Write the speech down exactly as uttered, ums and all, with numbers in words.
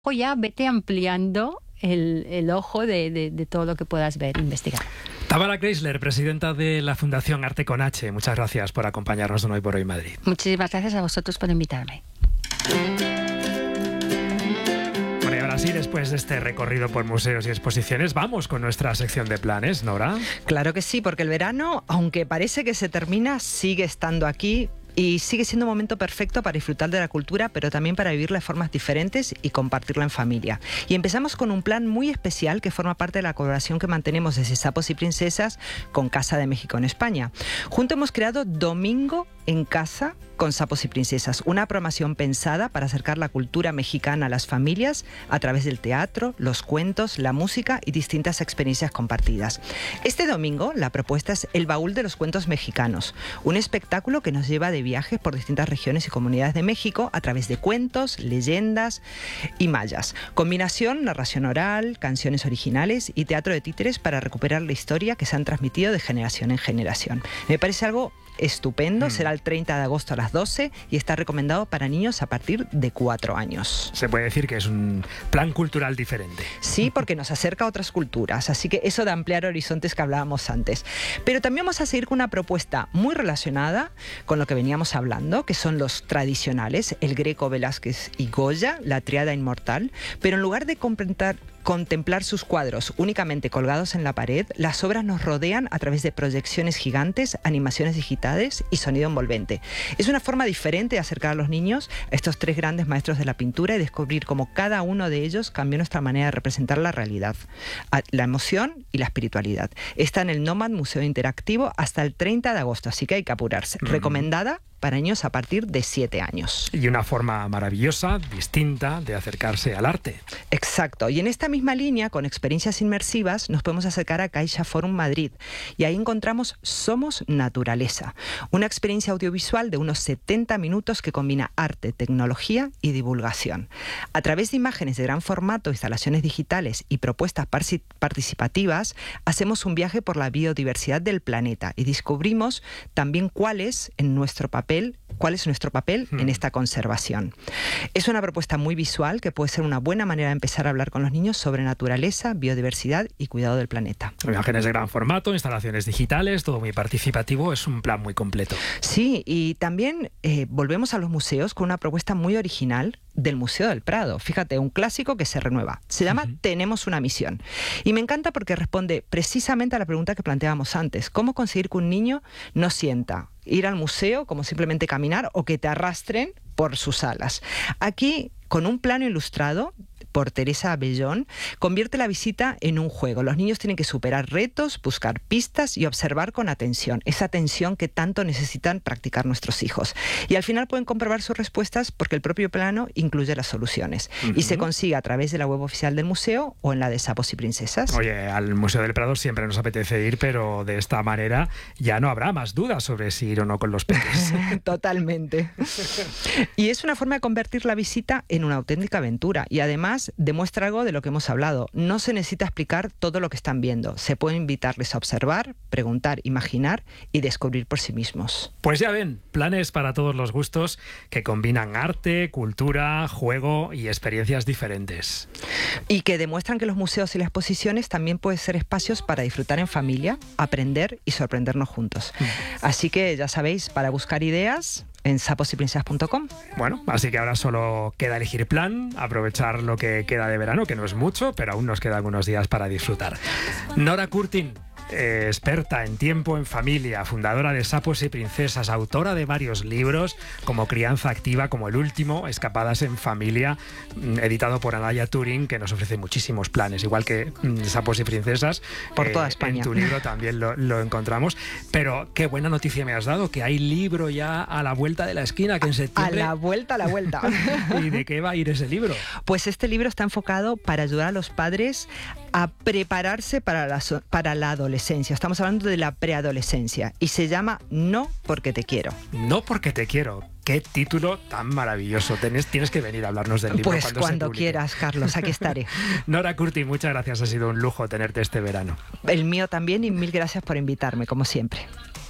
o ya vete ampliando el, el ojo de, de, de todo lo que puedas ver e investigar. Tamara Kreisler, presidenta de la Fundación Arte con H, muchas gracias por acompañarnos en Hoy por Hoy Madrid. Muchísimas gracias a vosotros por invitarme. Bueno, y ahora sí, después de este recorrido por museos y exposiciones, vamos con nuestra sección de planes, Nora. Claro que sí, porque el verano, aunque parece que se termina, sigue estando aquí. Y sigue siendo un momento perfecto para disfrutar de la cultura, pero también para vivirla de formas diferentes y compartirla en familia. Y empezamos con un plan muy especial que forma parte de la colaboración que mantenemos desde Sapos y Princesas con Casa de México en España. Juntos hemos creado Domingo en Casa con Sapos y Princesas, una programación pensada para acercar la cultura mexicana a las familias a través del teatro, los cuentos, la música y distintas experiencias compartidas. Este domingo la propuesta es El Baúl de los Cuentos Mexicanos, un espectáculo que nos lleva de viajes por distintas regiones y comunidades de México a través de cuentos, leyendas y mallas. Combinación, narración oral, canciones originales y teatro de títeres para recuperar la historia que se han transmitido de generación en generación. Me parece algo estupendo, mm. será el treinta de agosto a las doce y está recomendado para niños a partir de cuatro años. Se puede decir que es un plan cultural diferente. Sí, porque nos acerca a otras culturas, así que eso de ampliar horizontes que hablábamos antes. Pero también vamos a seguir con una propuesta muy relacionada con lo que veníamos hablando, que son los tradicionales, el Greco, Velázquez y Goya, la tríada inmortal, pero en lugar de completar contemplar sus cuadros únicamente colgados en la pared, las obras nos rodean a través de proyecciones gigantes, animaciones digitales y sonido envolvente. Es una forma diferente de acercar a los niños a estos tres grandes maestros de la pintura y descubrir cómo cada uno de ellos cambió nuestra manera de representar la realidad, la emoción y la espiritualidad. Está en el Nomad Museo Interactivo hasta el treinta de agosto, así que hay que apurarse. Mm. Recomendada para niños a partir de siete años. Y una forma maravillosa, distinta, de acercarse al arte. Exacto. Y en esta misma línea, con experiencias inmersivas, nos podemos acercar a Caixa Forum Madrid. Y ahí encontramos Somos Naturaleza, una experiencia audiovisual de unos setenta minutos que combina arte, tecnología y divulgación. A través de imágenes de gran formato, instalaciones digitales y propuestas participativas, hacemos un viaje por la biodiversidad del planeta y descubrimos también cuál es, en nuestro papel, cuál es nuestro papel hmm. en esta conservación. Es una propuesta muy visual que puede ser una buena manera de empezar a hablar con los niños sobre naturaleza, biodiversidad y cuidado del planeta. Imágenes de gran formato, instalaciones digitales, todo muy participativo, es un plan muy completo. Sí, y también eh, volvemos a los museos con una propuesta muy original del Museo del Prado. Fíjate, un clásico que se renueva. Se llama uh-huh. Tenemos una misión. Y me encanta porque responde precisamente a la pregunta que planteábamos antes. ¿Cómo conseguir que un niño no sienta ir al museo como simplemente caminar o que te arrastren por sus salas? Aquí, con un plano ilustrado por Teresa Abellón, convierte la visita en un juego. Los niños tienen que superar retos, buscar pistas y observar con atención, esa atención que tanto necesitan practicar nuestros hijos. Y al final pueden comprobar sus respuestas porque el propio plano incluye las soluciones. Uh-huh. Y se consigue a través de la web oficial del museo o en la de Sapos y Princesas. Oye, al Museo del Prado siempre nos apetece ir, pero de esta manera ya no habrá más dudas sobre si ir o no con los peques. Totalmente. Y es una forma de convertir la visita en una auténtica aventura y además demuestra algo de lo que hemos hablado. No se necesita explicar todo lo que están viendo. Se puede invitarles a observar, preguntar, imaginar y descubrir por sí mismos. Pues ya ven, planes para todos los gustos que combinan arte, cultura, juego y experiencias diferentes. Y que demuestran que los museos y las exposiciones también pueden ser espacios para disfrutar en familia, aprender y sorprendernos juntos. Mm. Así que ya sabéis, para buscar ideas en sapos y princesas punto com. Bueno, así que ahora solo queda elegir plan, aprovechar lo que queda de verano, que no es mucho, pero aún nos quedan algunos días para disfrutar. Nora Curtin, eh, experta en tiempo en familia, fundadora de Sapos y Princesas, autora de varios libros como Crianza Activa, como el último, Escapadas en Familia, editado por Anaya Turing, que nos ofrece muchísimos planes, igual que mm, Sapos y Princesas. Por eh, toda España. En tu libro también lo, lo encontramos. Pero qué buena noticia me has dado, que hay libro ya a la vuelta de la esquina, que en septiembre... A la vuelta, a la vuelta. ¿Y de qué va a ir ese libro? Pues este libro está enfocado para ayudar a los padres a prepararse para la, para la adolescencia. Estamos hablando de la preadolescencia y se llama No porque te quiero. No porque te quiero. Qué título tan maravilloso. Tienes, tienes que venir a hablarnos del libro. Pues cuando, cuando quieras, Carlos, aquí estaré. Nora Curtin, muchas gracias. Ha sido un lujo tenerte este verano. El mío también y mil gracias por invitarme, como siempre.